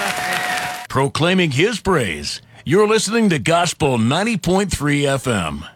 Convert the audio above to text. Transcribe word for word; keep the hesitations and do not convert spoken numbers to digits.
Proclaiming his praise, you're listening to Gospel ninety point three F M.